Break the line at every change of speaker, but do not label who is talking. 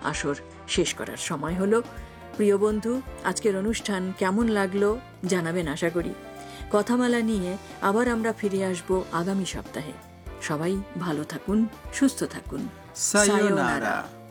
আসর শেষ করার সময় হলো। প্রিয় বন্ধু, আজকের অনুষ্ঠান কেমন লাগলো জানাবেন আশা করি। কথামালা নিয়ে আবার আমরা ফিরে আসব আগামী সপ্তাহে। সবাই ভালো থাকুন, সুস্থ থাকুন।
সায়োনারা।